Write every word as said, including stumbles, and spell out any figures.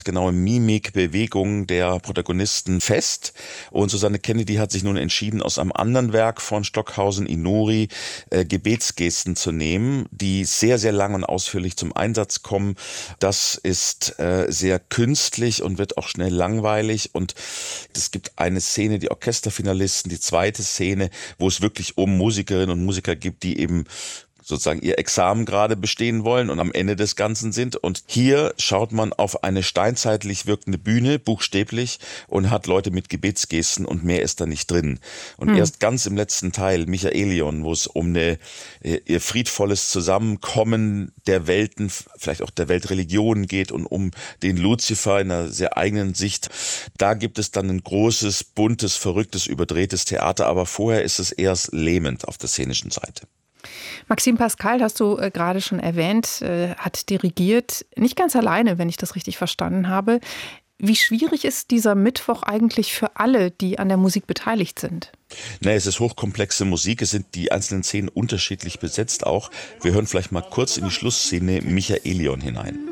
genaue Mimik, Bewegung der Protagonisten fest. Und Susanne Kennedy hat sich nun entschieden, aus einem anderen Werk von Stockhausen, Inuri, äh, Gebetsgesten zu nehmen, die sehr, sehr lang und ausführlich zum Einsatz kommen. Das ist äh, sehr künstlich und wird auch schnell langweilig. Und es gibt eine Szene, die Orchesterfinalisten, die zweite Szene, wo es wirklich um Musikerinnen und Musiker gibt, die eben sozusagen ihr Examen gerade bestehen wollen und am Ende des Ganzen sind. Und hier schaut man auf eine steinzeitlich wirkende Bühne, buchstäblich, und hat Leute mit Gebetsgesten und mehr ist da nicht drin. Und hm. erst ganz im letzten Teil, Michaelion, wo es um eine, ihr friedvolles Zusammenkommen der Welten, vielleicht auch der Weltreligionen geht und um den Luzifer in einer sehr eigenen Sicht, da gibt es dann ein großes, buntes, verrücktes, überdrehtes Theater, aber vorher ist es eher lähmend auf der szenischen Seite. Maxime Pascal, hast du äh, gerade schon erwähnt, äh, hat dirigiert, nicht ganz alleine, wenn ich das richtig verstanden habe. Wie schwierig ist dieser Mittwoch eigentlich für alle, die an der Musik beteiligt sind? Nee, es ist hochkomplexe Musik, es sind die einzelnen Szenen unterschiedlich besetzt auch. Wir hören vielleicht mal kurz in die Schlussszene Michaelion hinein.